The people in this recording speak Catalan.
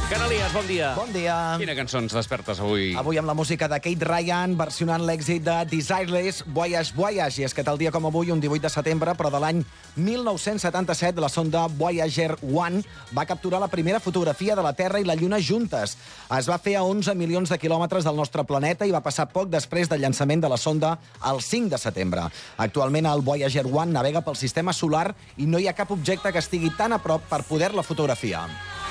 Canalies, bon dia. Bon dia. Quina cançó ens despertes avui? Avui amb la música de Kate Ryan, versionant l'èxit de Desireless, Voyage, Voyage. I és que tal dia com avui, un 18 de setembre, però de l'any 1977, la sonda Voyager 1 va capturar la primera fotografia de la Terra i la Lluna juntes. Es va fer a 11 milions de quilòmetres del nostre planeta i va passar poc després del llançament de la sonda el 5 de setembre. Actualment, el Voyager 1 navega pel sistema solar i no hi ha cap objecte que estigui tan a prop per poder-la fotografiar.